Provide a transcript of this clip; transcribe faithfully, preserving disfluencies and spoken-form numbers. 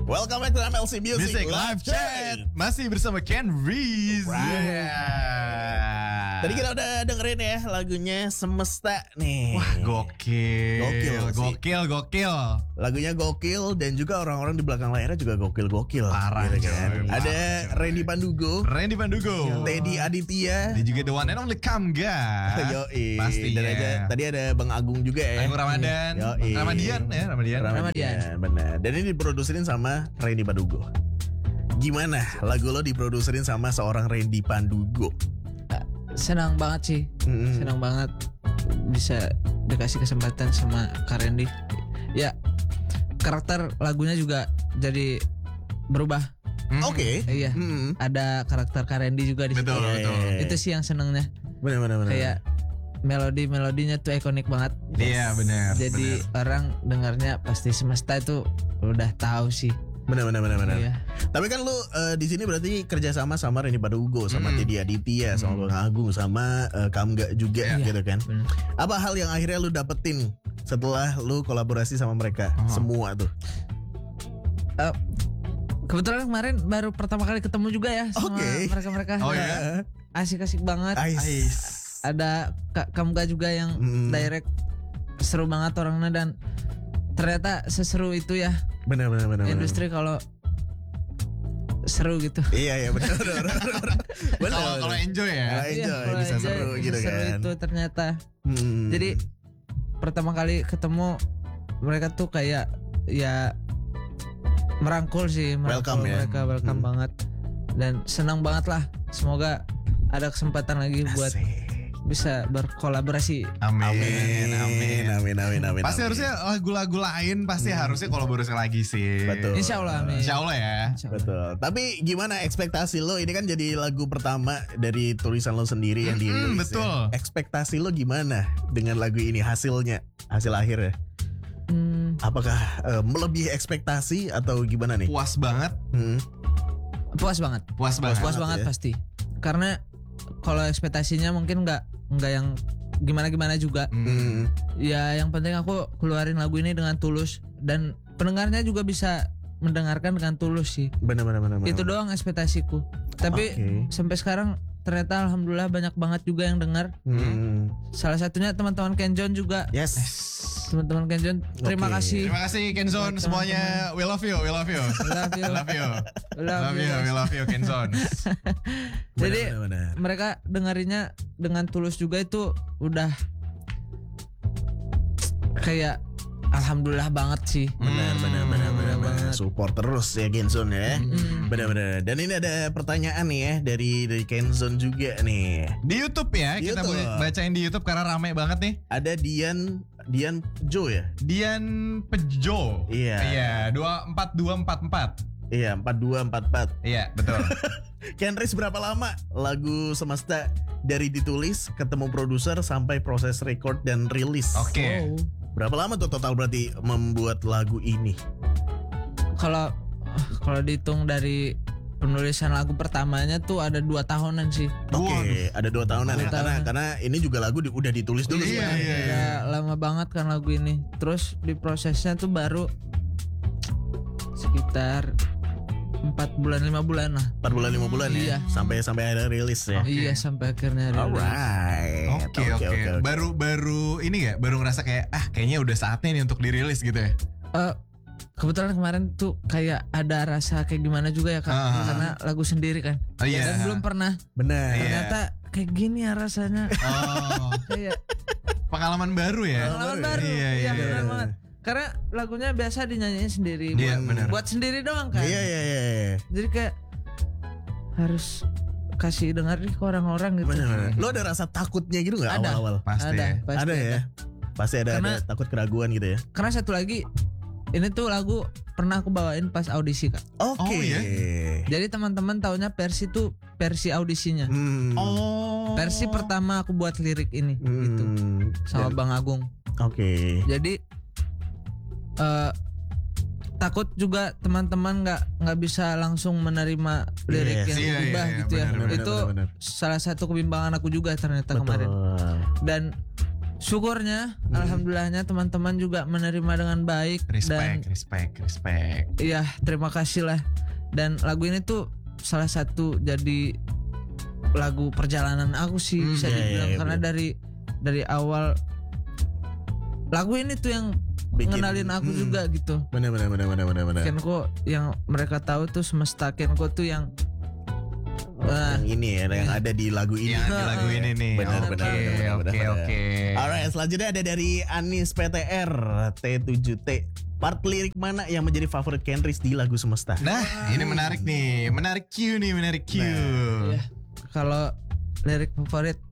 Welcome back to M L C Music, Music Live Chat. Masih bersama Ken Reese. Right. Yeah. Tadi kita udah dengerin ya lagunya Semesta nih. Wah, gokil. Gokil sih. Gokil, gokil. Lagunya gokil dan juga orang-orang di belakang layarnya juga gokil-gokil. Parah, gitu kan. coy. Ada Parah, coy. Randy Pandugo, Randy Pandugo. Teddy Aditya. Dan juga the one and only Kamga. Yoi. Pastinya. Dan aja, tadi ada Bang Agung juga ya. Agung Ramadan. Yoi. Ramadian ya, Ramadian. Ramadian, benar. Dan ini diproduserin sama Randy Pandugo. Gimana lagu lo diproduserin sama seorang Randy Pandugo? Senang banget sih, Mm. senang banget bisa dikasih kesempatan sama Kak Randy. Ya, karakter lagunya juga jadi berubah. Hmm. Oke. Iya, Mm. ada karakter Kak Randy juga di situ. Betul, Iya, betul. iya, iya. Itu sih yang senengnya. Benar, benar, benar. Kayak melodi-melodinya tuh ikonik banget. Iya, benar. Jadi benar. orang dengarnya pasti Semesta itu udah tahu sih. Benar, benar, benar, benar. Iya. Tapi kan lu uh, di sini berarti kerjasama sama Randy Pandugo, sama Hmm. Teddy Aditya, sama Hmm. Bang Agung, sama uh, Kamga juga Iya. gitu kan. Bener. Apa hal yang akhirnya lu dapetin setelah lu kolaborasi sama mereka Oh. semua tuh? Eh, kebetulan kemarin baru pertama kali ketemu juga ya sama Oke. mereka-mereka. Oh, iya? Asik-asik banget. Ais. Ada Kak Kamga juga yang Mm. direct, seru banget orangnya dan ternyata seseru itu ya Benar, benar, benar. benar. industri kalau seru gitu. Iya, iya, benar, benar, benar, benar. Benar, Kalau kalau benar. enjoy ya. Kalau enjoy, kalau bisa enjoy, seru bisa gitu seru kan. itu ternyata. Hmm. Jadi pertama kali ketemu mereka tuh kayak ya merangkul sih, merangkul Welcome ya. mereka welcome Hmm. banget dan senang banget lah. Semoga ada kesempatan lagi buat Asik. bisa berkolaborasi. Amin, Amin, amin. amin, amin, amin. Pasti amin. harusnya lagu-lagu lain pasti Hmm. harusnya kolaborasi lagi sih. Betul. Insya Allah, amin. Insya Allah ya. Insya Allah. Betul. Tapi gimana ekspektasi lo? Ini kan jadi lagu pertama dari tulisan lo sendiri yang Mm-mm, dirilis. betul. Ya. Ekspektasi lo gimana dengan lagu ini hasilnya, hasil akhirnya? Hmm, Apakah eh, melebihi ekspektasi atau gimana nih? Puas banget, Hmm. puas banget. puas banget. Puas banget banget ya. pasti. Karena kalau ekspektasinya mungkin nggak nggak yang gimana-gimana juga. Hmm. Hmm. Ya yang penting aku keluarin lagu ini dengan tulus dan pendengarnya juga bisa mendengarkan dengan tulus sih. Benar, benar, benar. Itu doang ekspektasiku. Tapi Oke. sampai sekarang ternyata alhamdulillah banyak banget juga yang dengar. Hmm. Salah satunya teman-teman Ken John juga. Yes. Teman-teman Ken John, terima Oke. kasih. Terima kasih Kenzon Buat semuanya. We love you, we love you. Love you. Love you. Love Love you, you. we love you Kenzon. Jadi Benar, benar, benar. mereka dengarinya dengan tulus juga itu udah kayak alhamdulillah banget sih. Benar, Hmm, benar, benar, benar, benar benar. banget. Support terus ya Kenzon ya. Mm. Benar-benar. Dan ini ada pertanyaan nih ya dari dari Kenzon juga nih. Di YouTube ya, kita YouTube. boleh bacain di YouTube karena rame banget nih. Ada Dian Dian Jo ya? Dian Pejo. Iya. Iya, dua empat dua empat empat. Iya, empat dua empat empat. Iya, betul. Kenris berapa lama lagu Semesta dari ditulis, ketemu produser sampai proses record dan rilis? Oke. Wow. Berapa lama tuh total berarti membuat lagu ini? Kalau kalau dihitung dari penulisan lagu pertamanya tuh ada dua tahunan sih. Oke, ada dua tahunan ya. Dua Karena tahunan. karena ini juga lagu di- udah ditulis dulu Iya, sebenarnya. iya, iya. Ya lama banget kan lagu ini. Terus di prosesnya tuh baru sekitar empat bulan lima bulan lah. empat bulan lima bulan ya. Iya. Sampai sampai ada rilis ya. Oke. Iya sampai akhirnya rilis. Alright. Oke, oke. Baru baru ini ya, baru ngerasa kayak ah kayaknya udah saatnya nih untuk dirilis gitu ya. Eh, kebetulan kemarin tuh kayak ada rasa kayak gimana juga ya kak, Ah. karena lagu sendiri kan. Oh iya. Dan belum pernah. Benar. Iya. Ternyata kayak gini ya rasanya. Oh, Kayak pengalaman baru ya. pengalaman baru baru. ya? Iya, Iya, iya, benar iya. banget. Karena lagunya biasa dinyanyiin sendiri. Iya, buat, benar. buat sendiri doang kan. Iya, iya, iya, iya. Jadi kayak harus kasih dengar nih ke orang-orang gitu. Benar, benar. Lo ada rasa takutnya gitu nggak Ada. awal-awal? Pasti Ada, ya. pasti Ada ya. Pasti ada, ada Karena- takut keraguan gitu ya. Karena satu lagi, ini tuh lagu pernah aku bawain pas audisi kak. Oke. Oh, iya? Jadi teman-teman taunya versi tuh versi audisinya. Hmm. Oh. Versi pertama aku buat lirik ini Hmm. gitu sama Dan- Bang Agung. Oke. Jadi eh takut juga teman-teman nggak nggak bisa langsung menerima lirik Yes. yang Iya, berubah iya, iya, gitu ya. benar, benar, itu benar, benar. salah satu kebimbangan aku juga ternyata Betul. kemarin. Dan syukurnya Hmm. alhamdulillahnya teman-teman juga menerima dengan baik dan Respect, respect, respect. iya terima kasih lah. Dan lagu ini tuh salah satu jadi lagu perjalanan aku sih Hmm, bisa iya, dibilang iya, karena iya. dari dari awal lagu ini tuh yang Bikin- ngenalin aku hmm. juga gitu. Bener bener bener bener bener bener. Kenko yang mereka tahu tuh semesta Kenko tuh yang wah, Yang ini ya, yang ada di lagu ini. Yang di lagu ini nih. Benar, Oke, benar, benar, benar, oke, benar. oke. Alright, selanjutnya ada dari Anis P T R T tujuh T. Part lirik mana yang menjadi favorit Kenris di lagu Semesta? Nah, ini menarik nih. Menarik Q nih, menarik Q. Nah, iya. Kalau lirik favorit